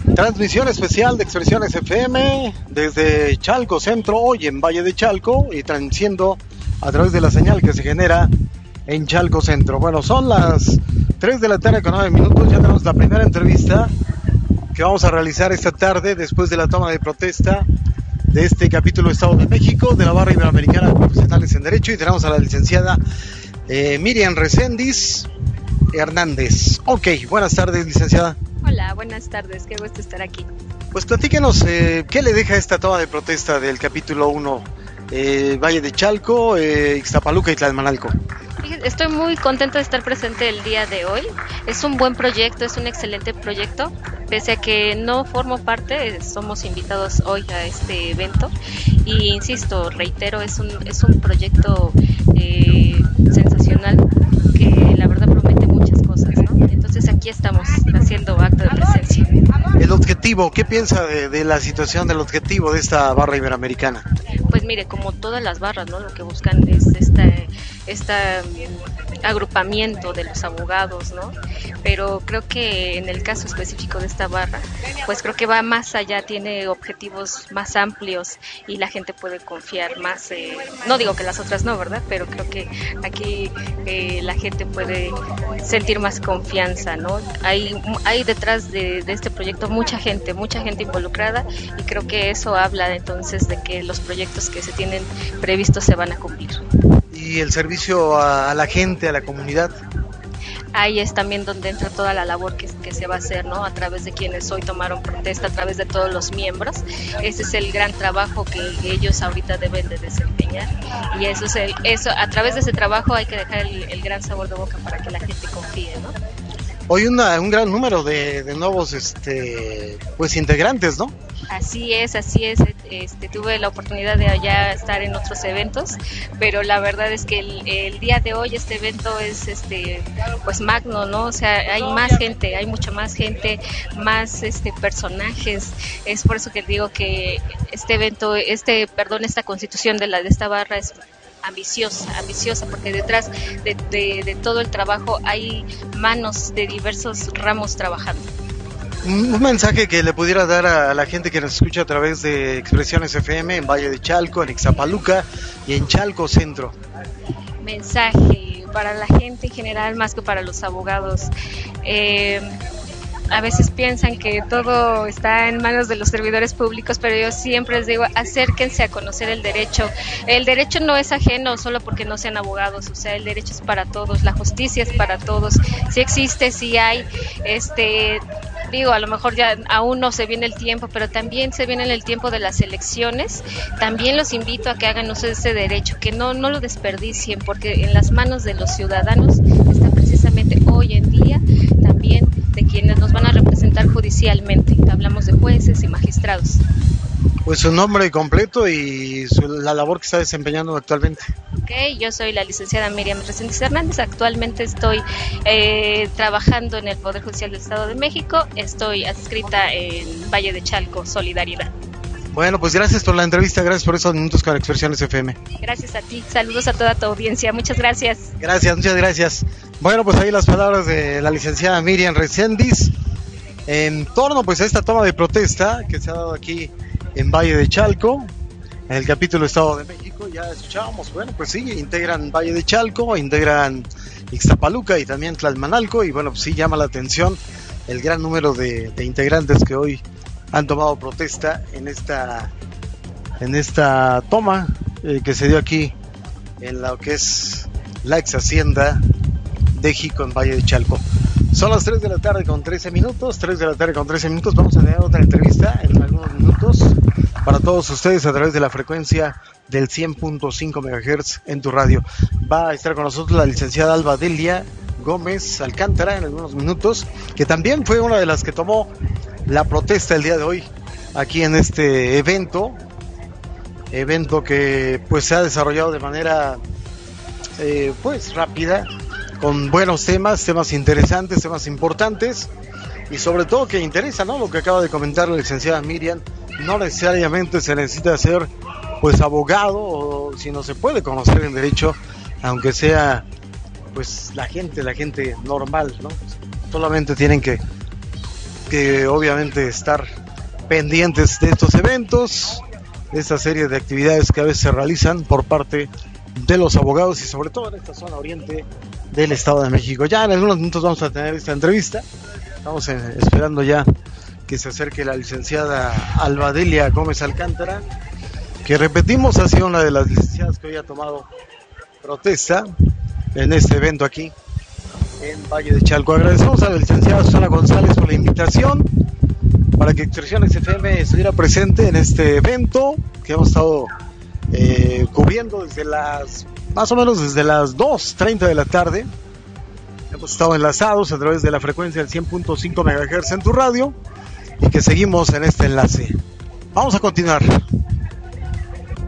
Transmisión especial de Expresiones FM desde Chalco Centro, hoy en Valle de Chalco, y transmitiendo a través de la señal que se genera en Chalco Centro. Bueno, son las 3 de la tarde con 9 minutos, ya tenemos la primera entrevista que vamos a realizar esta tarde después de la toma de protesta de este capítulo Estado de México de la Barra Iberoamericana de Profesionales en Derecho, y tenemos a la licenciada Miriam Reséndiz Hernández. Ok, buenas tardes, licenciada. Hola, buenas tardes, qué gusto estar aquí. Pues platíquenos, ¿qué le deja esta toma de protesta del capítulo 1, Valle de Chalco, Ixtapaluca y Tlalmanalco? Estoy muy contenta de estar presente el día de hoy. Es un buen proyecto, es un excelente proyecto. Pese a que no formo parte, somos invitados hoy a este evento. Y insisto, reitero, es un proyecto sensacional que la verdad promete muchas cosas, ¿no? Entonces aquí estamos haciendo acto de presencia. El objetivo, ¿qué piensa de la situación del objetivo de esta barra iberoamericana? Pues mire, como todas las barras, ¿no? Lo que buscan es este agrupamiento de los abogados, ¿no? Pero creo que en el caso específico de esta barra, pues creo que va más allá, tiene objetivos más amplios y la gente puede confiar más. No digo que las otras no, ¿verdad? Pero creo que aquí la gente puede sentir más confianza, ¿no? Hay detrás de este proyecto mucha gente involucrada, y creo que eso habla entonces de que los proyectos que se tienen previstos se van a cumplir. ¿Y el servicio a la gente, a la comunidad? Ahí es también donde entra toda la labor que se va a hacer, ¿no? A través de quienes hoy tomaron protesta, a través de todos los miembros. Ese es el gran trabajo que ellos ahorita deben de desempeñar, y eso a través de ese trabajo hay que dejar el gran sabor de boca para que la gente confíe, ¿no? Hoy un gran número de nuevos pues integrantes, ¿no? Así es. Tuve la oportunidad de allá estar en otros eventos, pero la verdad es que el día de hoy este evento es pues magno, ¿no? O sea, hay más gente, hay mucha más gente, más personajes. Es por eso que digo que esta constitución de esta barra es ambiciosa, porque detrás de todo el trabajo hay manos de diversos ramos trabajando. Un mensaje que le pudiera dar a la gente que nos escucha a través de Expresiones FM en Valle de Chalco, en Ixtapaluca y en Chalco Centro. Mensaje para la gente en general, más que para los abogados. A veces piensan que todo está en manos de los servidores públicos, pero yo siempre les digo, acérquense a conocer el derecho. El derecho no es ajeno solo porque no sean abogados, o sea, el derecho es para todos, la justicia es para todos. Sí existe, sí hay, a lo mejor ya aún no se viene el tiempo, pero también se viene el tiempo de las elecciones. También los invito a que hagan uso de este derecho, que no lo desperdicien, porque en las manos de los ciudadanos está precisamente hoy en día también de quienes nos van a representar judicialmente. Hablamos de jueces y magistrados. Pues su nombre completo y la labor que está desempeñando actualmente. Ok, yo soy la licenciada Miriam Reséndiz Hernández. Actualmente estoy trabajando en el Poder Judicial del Estado de México. Estoy adscrita en Valle de Chalco, Solidaridad. Bueno, pues gracias por la entrevista, gracias por esos minutos con Expresiones FM. Gracias a ti, saludos a toda tu audiencia, muchas gracias. Muchas gracias. Bueno, pues ahí las palabras de la licenciada Miriam Reséndiz en torno pues a esta toma de protesta que se ha dado aquí en Valle de Chalco, en el capítulo Estado de México. Ya escuchábamos, bueno, pues sí, integran Valle de Chalco, integran Ixtapaluca y también Tlalmanalco, y bueno, pues sí llama la atención el gran número de integrantes que hoy han tomado protesta en esta toma que se dio aquí en lo que es la ex hacienda de Jico en Valle de Chalco. Son las 3 de la tarde con 13 minutos, vamos a tener otra entrevista en algunos minutos para todos ustedes a través de la frecuencia del 100.5 MHz en tu radio. Va a estar con nosotros la licenciada Alba Delia Gómez Alcántara en algunos minutos, que también fue una de las que tomó la protesta el día de hoy aquí en este evento que pues se ha desarrollado de manera pues rápida, con buenos temas interesantes, temas importantes, y sobre todo que interesa, ¿no? Lo que acaba de comentar la licenciada Miriam, no necesariamente se necesita ser pues abogado, sino se puede conocer en derecho, aunque sea pues la gente normal, ¿no? Solamente tienen que que obviamente estar pendientes de estos eventos, de esta serie de actividades que a veces se realizan por parte de los abogados y sobre todo en esta zona oriente del Estado de México. Ya en algunos minutos vamos a tener esta entrevista. Estamos esperando ya que se acerque la licenciada Albadelia Gómez Alcántara, que repetimos ha sido una de las licenciadas que hoy ha tomado protesta en este evento aquí en Valle de Chalco. Agradecemos a la licenciada Susana González por la invitación para que Extorsiones FM estuviera presente en este evento que hemos estado cubriendo desde más o menos desde las 2:30 de la tarde. Hemos estado enlazados a través de la frecuencia del 100.5 MHz en tu radio y que seguimos en este enlace. Vamos a continuar.